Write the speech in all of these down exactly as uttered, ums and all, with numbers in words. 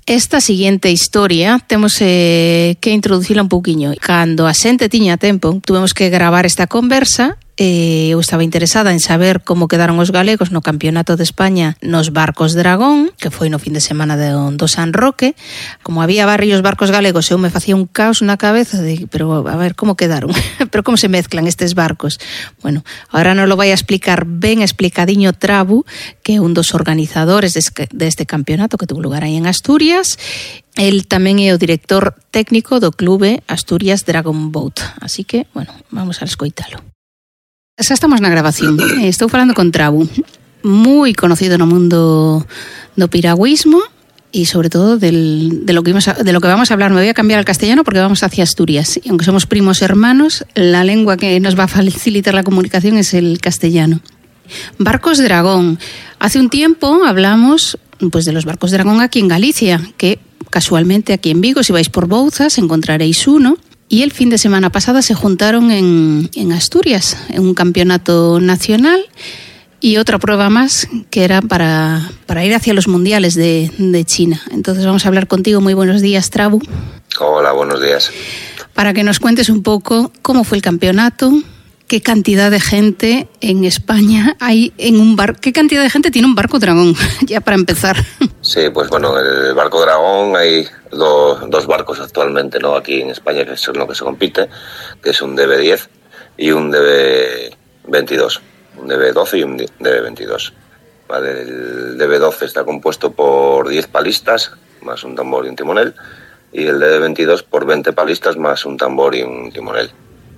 Esta siguiente historia temos eh, que introducila un pouquiño. Cando a xente tiña tempo, tuvemos que gravar esta conversa. Eh, eu estaba interesada en saber como quedaron os galegos no Campeonato de España nos barcos Dragón, que foi no fin de semana de, do San Roque. Como había varios barcos galegos, eu me facía un caos na cabeza de, pero a ver, como quedaron? Pero como se mezclan estes barcos? Bueno, ahora nos lo vai a explicar ben explicadiño Trabu, que é un dos organizadores deste, deste campeonato que tuvo lugar aí en Asturias. El tamén é o director técnico do clube Asturias Dragon Boat. Así que, bueno, vamos a escoitalo. Xa estamos na grabación. Estou falando con Trabu, moi conocido no mundo do piragüismo e sobre todo del, de, lo que vamos a, de lo que vamos a hablar. Me voy a cambiar al castellano porque vamos hacia Asturias. Y aunque somos primos hermanos, la lengua que nos va a facilitar la comunicación es el castellano. Barcos Dragón. Hace un tiempo hablamos pues, de los barcos Dragón aquí en Galicia, que casualmente aquí en Vigo, si vais por Bouzas, encontraréis uno. Y el fin de semana pasada se juntaron en, en Asturias, en un campeonato nacional y otra prueba más que era para, para ir hacia los mundiales de, de China. Entonces vamos a hablar contigo. Muy buenos días, Trabu. Hola, buenos días. Para que nos cuentes un poco cómo fue el campeonato, qué cantidad de gente en España hay en un barco. ¿Qué cantidad de gente tiene un barco Dragón? Ya para empezar. Sí, pues bueno, el barco Dragón hay do, dos barcos actualmente, ¿no? Aquí en España, que es en lo que se compite, que es un D B diez y un D B veintidós. Un D B doce y un D B veintidós. Vale, el D B doce está compuesto por diez palistas, más un tambor y un timonel, y el D B veintidós por veinte palistas, más un tambor y un timonel.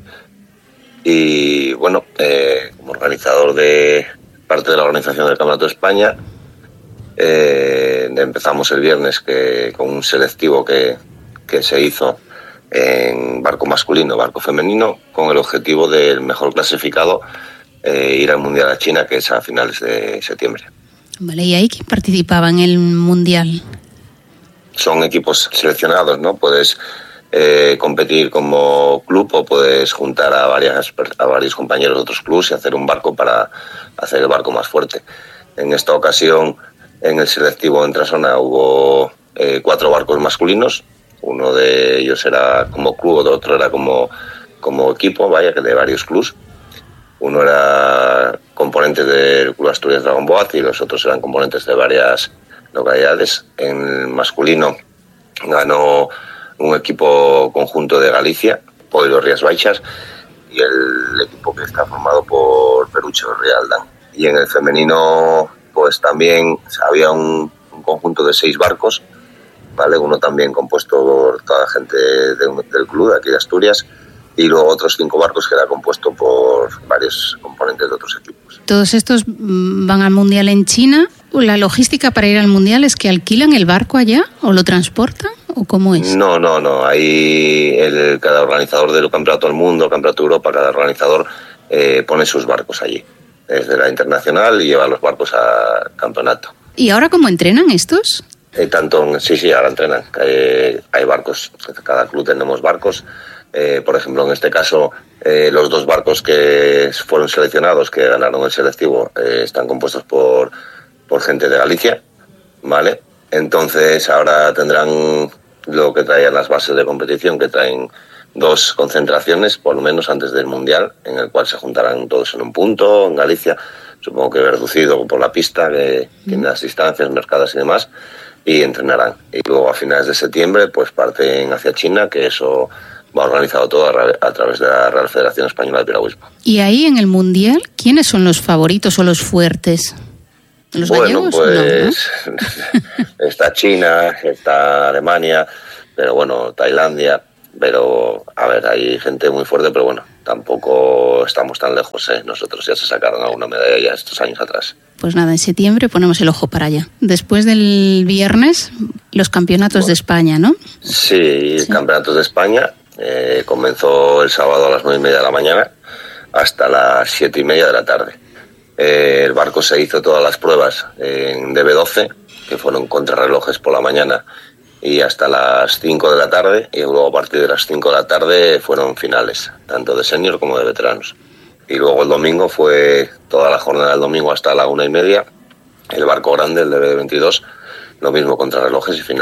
Y bueno, eh, como organizador de parte de la organización del Campeonato de España, eh, empezamos el viernes que, con un selectivo que, que se hizo en barco masculino, barco femenino, con el objetivo del mejor clasificado eh, ir al Mundial a China, que es a finales de septiembre. Vale, ¿y ahí quién participaba en el Mundial? Son equipos seleccionados, ¿no? Puedes Eh, competir como club o puedes juntar a, varias, a varios compañeros de otros clubes y hacer un barco para hacer el barco más fuerte. En esta ocasión, en el selectivo en Trasona hubo eh, cuatro barcos masculinos. Uno de ellos era como club, otro era como, como equipo, vaya, que de varios clubes. Uno era componente del Club Asturias Dragon Boat y los otros eran componentes de varias localidades. En el masculino ganó un equipo conjunto de Galicia, Poiro Rías Baixas, y el equipo que está formado por Perucho Rialdán. Y en el femenino, pues también había un, un conjunto de seis barcos, ¿vale? Uno también compuesto por toda la gente de un, del club de aquí de Asturias, y luego otros cinco barcos que era compuesto por varios componentes de otros equipos. Todos estos van al Mundial en China. ¿La logística para ir al Mundial es que alquilan el barco allá o lo transportan o cómo es? No, no, no. Ahí el, cada organizador del Campeonato del Mundo, Campeonato de Europa, cada organizador eh, pone sus barcos allí. Desde la internacional y lleva los barcos al campeonato. ¿Y ahora cómo entrenan estos? Eh, tanto, sí, sí, ahora entrenan. Eh, hay barcos, cada club tenemos barcos. Eh, por ejemplo, en este caso, eh, los dos barcos que fueron seleccionados, que ganaron el selectivo, eh, están compuestos por, por gente de Galicia, ¿vale? Entonces ahora tendrán lo que traían las bases de competición, que traen dos concentraciones, por lo menos antes del Mundial, en el cual se juntarán todos en un punto, en Galicia, supongo que reducido por la pista, que mm. tiene las distancias marcadas y demás, y entrenarán. Y luego a finales de septiembre pues parten hacia China, que eso va organizado todo a, a través de la Real Federación Española de Piragüismo. Y ahí en el Mundial, ¿quiénes son los favoritos o los fuertes? ¿Los bueno, gallegos? Pues no, ¿no? Está China, está Alemania, pero bueno, Tailandia, pero a ver, hay gente muy fuerte, pero bueno, tampoco estamos tan lejos, ¿eh? Nosotros ya se sacaron alguna medalla ya estos años atrás. Pues nada, en septiembre ponemos el ojo para allá. Después del viernes, los campeonatos bueno, de España, ¿no? Sí, sí. Campeonatos de España. Eh, comenzó el sábado a las nueve y media de la mañana hasta las siete y media de la tarde. Eh, el barco se hizo todas las pruebas en D B doce, que fueron contrarrelojes por la mañana y hasta las cinco de la tarde, y luego a partir de las cinco de la tarde fueron finales, tanto de senior como de veteranos. Y luego el domingo fue toda la jornada del domingo hasta la una y media, el barco grande, el D B veintidós, lo mismo contrarrelojes y finales.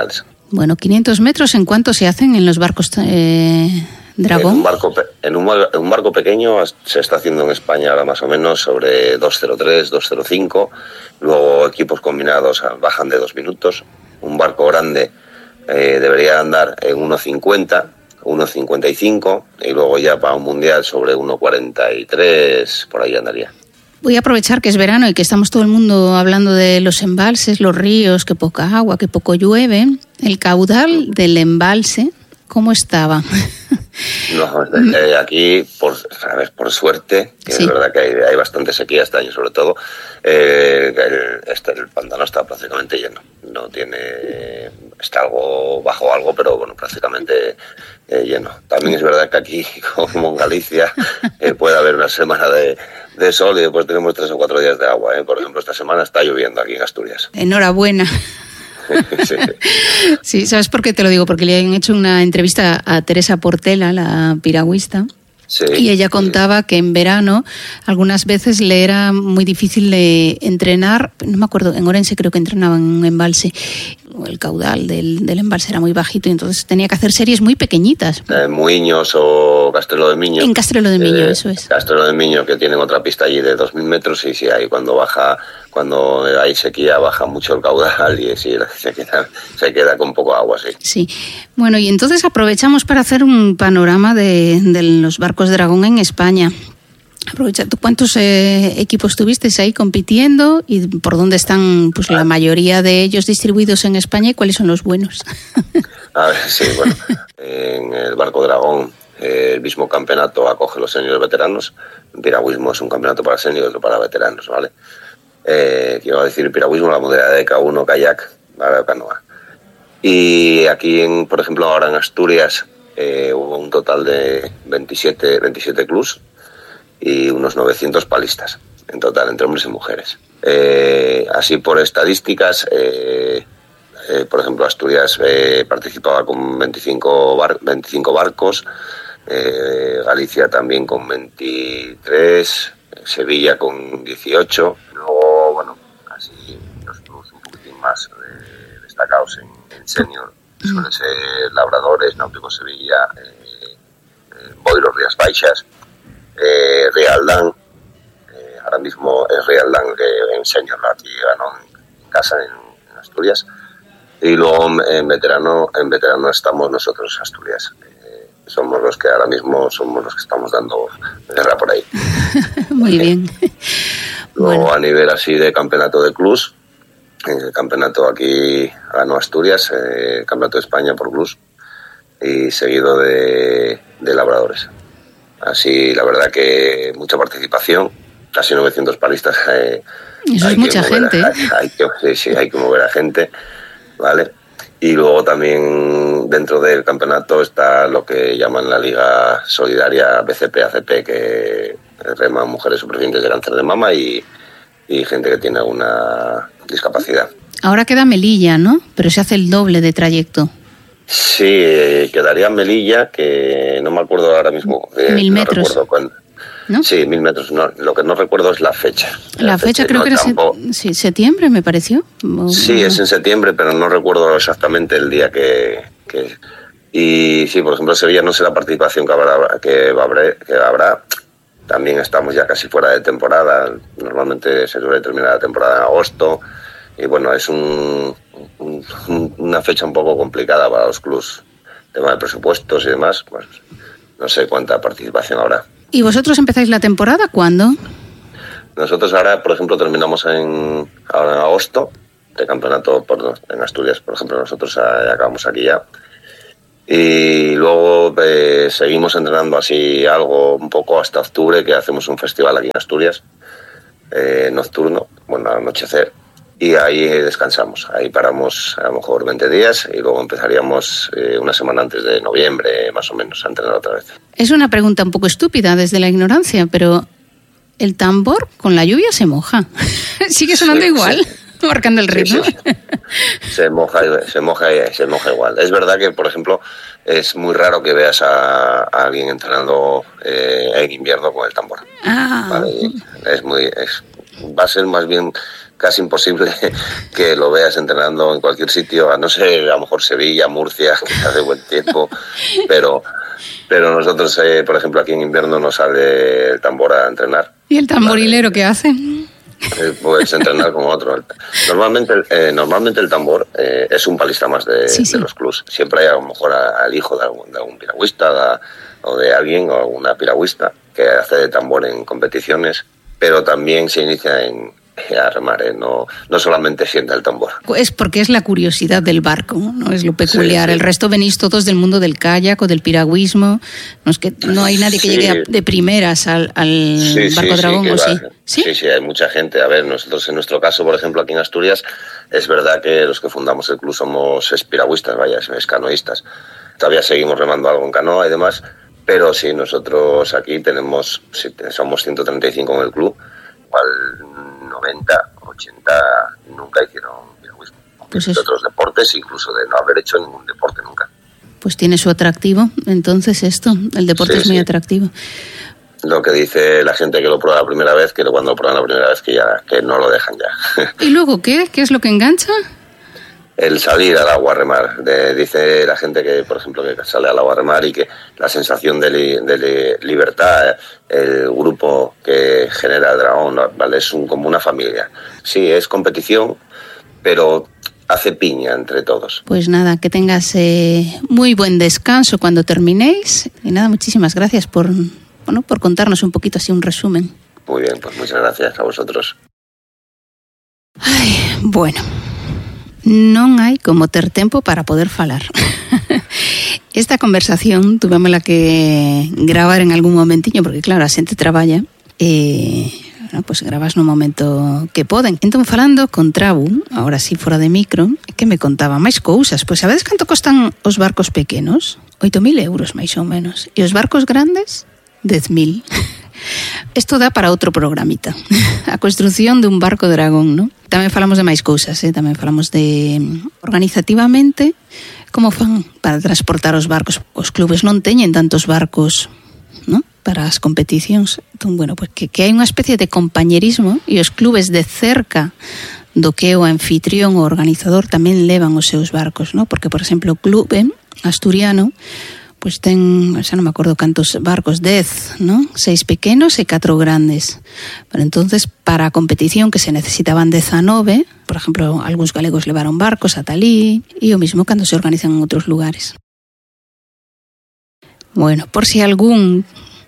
Bueno, quinientos metros, ¿en cuánto se hacen en los barcos eh, Dragón? En un barco, en un, en un barco pequeño se está haciendo en España ahora más o menos sobre dos cero tres, dos cero cinco. Luego equipos combinados bajan de dos minutos. Un barco grande eh, debería andar en uno cincuenta, uno cincuenta y cinco, y luego ya para un mundial sobre uno cuarenta y tres, por ahí andaría. Voy a aprovechar que es verano y que estamos todo el mundo hablando de los embalses, los ríos, que poca agua, que poco llueve. El caudal del embalse, ¿cómo estaba? No, eh, aquí, por, ¿sabes? Por suerte, que sí. Es verdad que hay, hay bastante sequía este año sobre todo, eh, el, este, el pantano está prácticamente lleno. No tiene, está algo bajo algo, pero bueno, prácticamente eh, lleno. También es verdad que aquí, como en Galicia, eh, puede haber una semana de, de sol y después tenemos tres o cuatro días de agua. ¿eh? Por ejemplo, esta semana está lloviendo aquí en Asturias. Enhorabuena. Sí. Sí, ¿sabes por qué te lo digo? Porque le han hecho una entrevista a Teresa Portela, la piragüista, sí, y ella contaba sí. que en verano algunas veces le era muy difícil de entrenar, no me acuerdo, en Orense creo que entrenaban en un embalse, el caudal del, del embalse era muy bajito y entonces tenía que hacer series muy pequeñitas. Eh, Muiños o Castrelo de Miño. En Castrelo de Miño, eh, eso es. Castrelo de Miño, que tienen otra pista allí de dos mil metros y sí, ahí cuando baja, cuando hay sequía baja mucho el caudal y sí, se queda, se queda con poco agua, sí. Sí, bueno, y entonces aprovechamos para hacer un panorama de, de los barcos Dragón en España. Aprovecha, ¿cuántos eh, equipos tuvisteis ahí compitiendo y por dónde están pues la mayoría de ellos distribuidos en España y cuáles son los buenos? A ver, sí, bueno, en el barco Dragón eh, el mismo campeonato acoge los seniors veteranos. El piragüismo es un campeonato para seniors y otro para veteranos, ¿vale? Eh, quiero decir, el piragüismo, la modalidad de K uno, kayak, ¿vale? Canoa. Y aquí, en, por ejemplo, ahora en Asturias eh, hubo un total de veintisiete, veintisiete clubs y unos novecientos palistas en total, entre hombres y mujeres. Eh, así por estadísticas, eh, eh, por ejemplo, Asturias eh, participaba con veinticinco, bar, veinticinco barcos, eh, Galicia también con veintitrés, Sevilla con dieciocho, luego, bueno, así los clubs un poquitín más eh, destacados en, en senior, suelen ser Labradores, Náutico Sevilla, eh, eh, Boiro, Rías Baixas, Eh, Rialdán, eh, ahora mismo es Rialdán que en senior aquí ganó en casa en, en Asturias, y luego en veterano en veterano estamos nosotros, Asturias, eh, somos los que ahora mismo somos los que estamos dando guerra por ahí. Muy bien. Luego Bueno. A nivel así de campeonato de clubs, en el campeonato aquí ganó Asturias, eh, campeonato de España por clubs y seguido de, de Labradores. Así, la verdad que mucha participación, casi novecientos palistas. Eh, Eso es mucha gente. A, hay, hay que, sí, sí, hay que mover a gente, ¿vale? Y luego también dentro del campeonato está lo que llaman la Liga Solidaria B C P A C P, que reman mujeres supervivientes de cáncer de mama y, y gente que tiene alguna discapacidad. Ahora queda Melilla, ¿no? Pero se hace el doble de trayecto. Sí, eh, quedaría Melilla, que no me acuerdo ahora mismo. Eh, mil no metros. Recuerdo cuándo. ¿No? Sí, mil metros. No, lo que no recuerdo es la fecha. La, la fecha, fecha creo no, que era tampoco... sí, septiembre, me pareció. O... Sí, es en septiembre, pero no recuerdo exactamente el día que, que... Y sí, por ejemplo, Sevilla no sé la participación que habrá, que habrá, que habrá. También estamos ya casi fuera de temporada. Normalmente se suele terminar la temporada en agosto. Y bueno, es un, un, una fecha un poco complicada para los clubs. Tema de presupuestos y demás, pues no sé cuánta participación habrá. ¿Y vosotros empezáis la temporada cuándo? Nosotros ahora, por ejemplo, terminamos en ahora en agosto, de campeonato por, en Asturias, por ejemplo, nosotros acabamos aquí ya. Y luego eh, seguimos entrenando así algo un poco hasta octubre, que hacemos un festival aquí en Asturias, eh, nocturno, bueno, al anochecer. Y ahí descansamos, ahí paramos a lo mejor veinte días y luego empezaríamos eh, una semana antes de noviembre, más o menos, a entrenar otra vez. Es una pregunta un poco estúpida desde la ignorancia, pero el tambor con la lluvia se moja. ¿Sigue sonando sí, igual? Sí. Marcando el ritmo. Sí, sí, sí. Se moja, se moja, se moja igual. Es verdad que, por ejemplo, es muy raro que veas a, a alguien entrenando eh, en invierno con el tambor. Ah. Vale, es muy, es, va a ser más bien casi imposible que lo veas entrenando en cualquier sitio, a no ser a lo mejor Sevilla, Murcia, que hace buen tiempo, pero pero nosotros, eh, por ejemplo, aquí en invierno nos sale el tambor a entrenar. ¿Y el tamborilero vale. qué hace? Eh, pues entrenar como otro. Normalmente, eh, normalmente el tambor eh, es un palista más de, sí, sí. de los clubs. Siempre hay a lo mejor al hijo de algún, de algún piragüista da, o de alguien o alguna piragüista que hace de tambor en competiciones, pero también se inicia en a remar, ¿eh? no, no solamente sienta el tambor. Es porque es la curiosidad del barco, no es lo peculiar. Sí, sí. El resto venís todos del mundo del kayak o del piragüismo. No es que no hay nadie que sí. llegue de primeras al, al sí, barco sí, dragón, sí, ¿o sí? sí? Sí, sí, hay mucha gente. A ver, nosotros en nuestro caso, por ejemplo, aquí en Asturias, es verdad que los que fundamos el club somos piragüistas, vaya, es canoístas. Todavía seguimos remando algo en canoa y demás, pero sí, nosotros aquí tenemos, sí, somos ciento treinta y cinco en el club, cual noventa, ochenta nunca hicieron piragüismo. Pues de otros deportes, incluso de no haber hecho ningún deporte nunca. Pues tiene su atractivo, entonces esto, el deporte sí, es muy sí. atractivo. Lo que dice la gente que lo prueba la primera vez, que cuando lo prueban la primera vez que ya que no lo dejan ya. ¿Y luego qué? ¿Qué es lo que engancha? El salir al agua a remar. De, dice la gente que, por ejemplo, que sale al agua a remar y que la sensación de, li, de li, libertad, el grupo que genera el dragón, ¿vale? Es un, como una familia. Sí, es competición, pero hace piña entre todos. Pues nada, que tengas eh, muy buen descanso cuando terminéis. Y nada, muchísimas gracias por, bueno, por contarnos un poquito así un resumen. Muy bien, pues muchas gracias a vosotros. Ay, bueno. Non hai como ter tempo para poder falar. Esta conversación tuvémola que gravar en algún momentiño, porque claro, a xente traballa e bueno, pues gravas no momento que poden. Entón, falando con Trabu, agora sí fora de micro, que me contaba máis cousas. Pois sabedes canto costan os barcos pequenos? oito mil euros, máis ou menos. E os barcos grandes? dez mil. Isto dá para outro programita. A construción dun barco dragón, ¿no? Tamén falamos de máis cousas, eh? Tamén falamos de organizativamente como fan para transportar os barcos. Os clubes non teñen tantos barcos, ¿no? Para as competicións. Entón, bueno, pues que, que hai unha especie de compañerismo e os clubes de cerca do que o anfitrión ou organizador tamén levan os seus barcos, ¿no? Porque, por exemplo, o clube asturiano pois ten, xa non me acordo cantos barcos, dez, non? Seis pequenos e catro grandes. Pero entonces, para a competición que se necesitaban dezanove, por exemplo, algúns galegos levaron barcos ata alí, e o mismo cando se organizan en outros lugares. Bueno, por si algún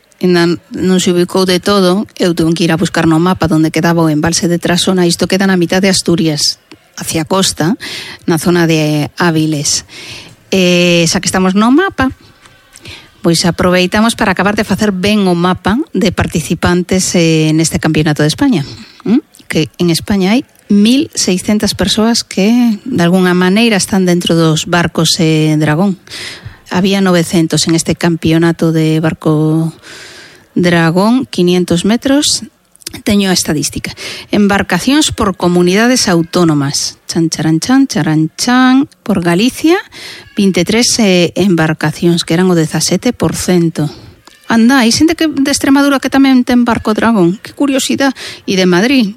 non se ubicou de todo, eu tuve que ir a buscar no mapa onde quedaba o embalse de Trasona. Isto queda na mitad de Asturias, hacia a costa, na zona de Áviles. E xa que estamos no mapa, pois aproveitamos para acabar de facer ben o mapa de participantes eh, neste Campeonato de España. ¿Mm? Que en España hai mil seiscentas persoas que de alguna maneira están dentro dos barcos eh, dragón. Había novecentos en este Campeonato de Barco Dragón, quinientos metros. Teño a estadística. Embarcacións por comunidades autónomas. Chan, charan, chan, charan, chan. Por Galicia, vinte e tres eh, embarcacións, que eran o dezasete por cento. Anda, hai xente que de Extremadura que tamén ten barco dragón. Que curiosidade. E de Madrid.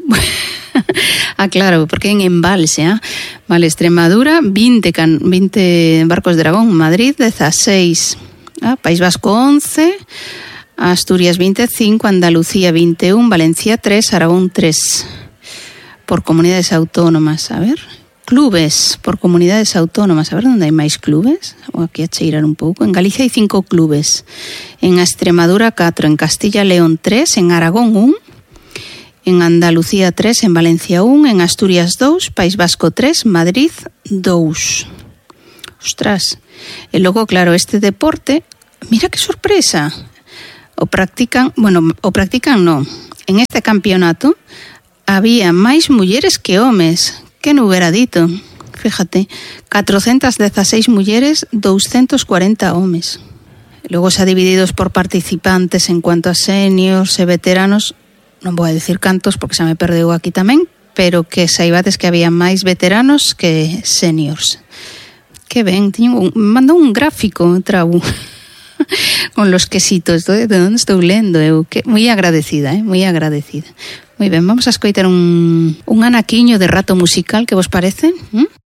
Ah, claro, porque en embalse, ¿eh? Vale, Extremadura, veinte, can, veinte barcos dragón. Madrid, dieciséis. Ah, País Vasco, once. Asturias veinticinco, Andalucía veintiuno, Valencia tres, Aragón tres. Por comunidades autónomas, a ver. Clubes por comunidades autónomas, a ver onde hai máis clubes. Vou aquí a cheirar un pouco. En Galicia hai cinco clubes. En Extremadura catro, en Castilla León tres, en Aragón un, en Andalucía tres, en Valencia un, en Asturias dos, País Vasco tres, Madrid dos. Ostras. E logo, claro, este deporte, mira que sorpresa. O practican, bueno, o practican non. En este campeonato había máis mulleres que homes. Que non hubiera dito. Fíjate, cuatrocentas dieciséis mulleres, doscientos cuarenta homes. Logo xa divididos por participantes en cuanto a seniors e veteranos, non vou a decir cantos porque xa me perdeu aquí tamén, pero que saibades que había máis veteranos que seniors. Que ben, teño un, mandou un gráfico, Trabu. con los quesitos, de onde estou lendo eu, que moi agradecida, eh, moi agradecida. Moi ben, vamos a escoitar un, un anaquiño de rato musical, que vos parece? ¿Mm?